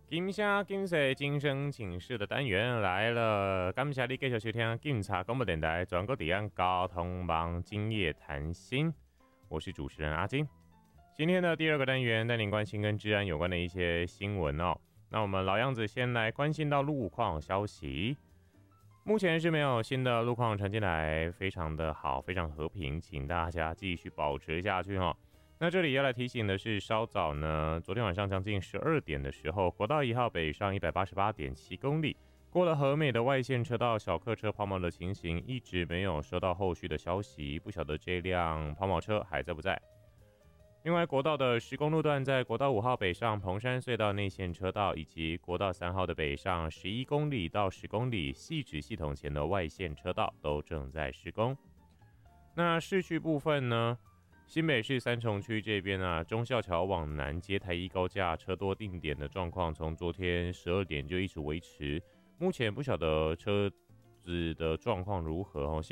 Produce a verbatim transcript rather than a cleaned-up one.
金声金色今生请示的单元来了，感谢你继续收听警察广播电台全国地岸交通网今夜谈心，我是主持人阿金。今天的第二个单元带您关心跟治安有关的一些新闻哦。那我们老样子先来关心到路况消息，目前是没有新的路况传进来，非常的好，非常和平，请大家继续保持下去哦。那这里要来提醒的是，稍早呢，昨天晚上将近十二点的时候，国道一号北上 一百八十八点七 公里，过了和美的外线车道，小客车抛锚的情形一直没有收到后续的消息，不晓得这辆抛锚车还在不在。另外，国道的十公路段在国道五号北上彭山隧道内线车道，以及国道三号的北上十一公里到十公里汐止系统前的外线车道都正在施工。那市区部分呢？新北市三重区这边啊，忠孝桥往南接台一高架车多定点的状况，从昨天十二点就一直维持。目前不晓得车子的状况如何哦。